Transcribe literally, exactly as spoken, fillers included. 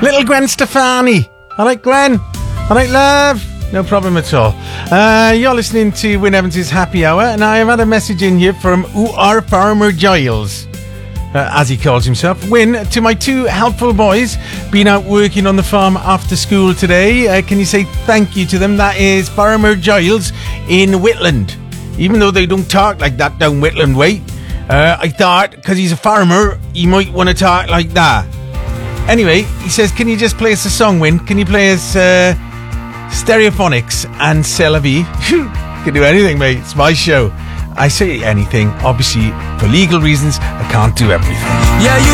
Little Gwen Stefani. All right, Gwen. All right, love. No problem at all. Uh, you're listening to Wyn Evans' Happy Hour, and I have had a message in here from U R Farmer Giles, uh, as he calls himself. Wyn, to my two helpful boys, been out working on the farm after school today. Uh, can you say thank you to them? That is Farmer Giles in Whitland. Even though they don't talk like that down Whitland way, uh, I thought, because he's a farmer, he might want to talk like that. Anyway, he says, can you just play us a song, Wyn? Can you play us uh, Stereophonics and C'est la vie? Can do anything, mate. It's my show. I say anything. Obviously, for legal reasons, I can't do everything. Yeah, you